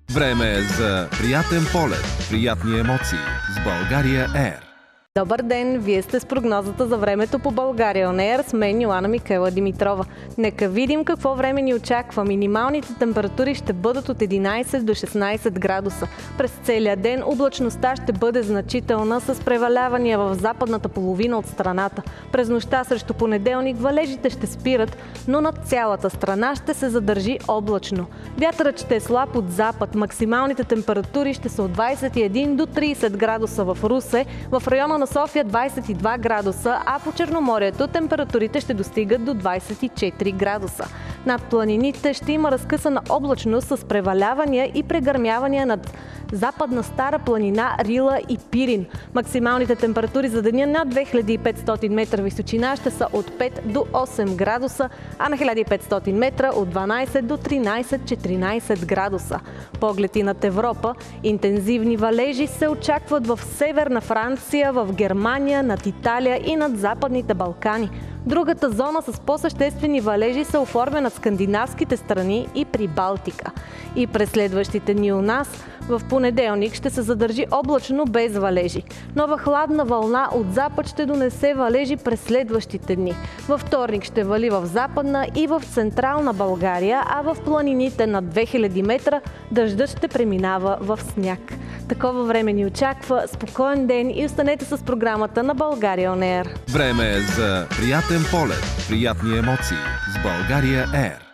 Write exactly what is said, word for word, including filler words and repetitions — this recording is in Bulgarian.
Време е за приятен полет, приятни емоции с България Ер. Добър ден! Вие сте с прогнозата за времето по България Он Ер с мен Йоана Микаела Димитрова. Нека видим какво време ни очаква. Минималните температури ще бъдат от единайсет до шестнайсет градуса. През целия ден облачността ще бъде значителна с превалявания в западната половина от страната. През нощта срещу понеделник валежите ще спират, но над цялата страна ще се задържи облачно. Вятърът ще е слаб от запад. Максималните температури ще са от двайсет и един до трийсет градуса в Русе, в района на София двайсет и два градуса, а по Черноморието температурите ще достигат до двайсет и четири градуса. Над планините ще има разкъсана облачност с превалявания и прегърмявания над Западна Стара планина, Рила и Пирин. Максималните температури за деня над две хиляди и петстотин метра височина ще са от пет до осем градуса, а на хиляда и петстотин метра от дванайсет до тринайсет-четиринайсет градуса. Погледи над Европа, интензивни валежи се очакват в Северна Франция, в Германия, над Италия и над Западните Балкани. Другата зона с по-съществени валежи се оформя над скандинавските страни и при Балтика. И през следващите дни у нас в понеделник ще се задържи облачно без валежи. Нова хладна вълна от запад ще донесе валежи през следващите дни. Във вторник ще вали в Западна и в Централна България, а в планините над две хиляди метра дъждът ще преминава в сняг. Такова време ни очаква. Спокоен ден и останете с програмата на България Он Ер. Време е за приятен полет, приятни емоции с България Ер.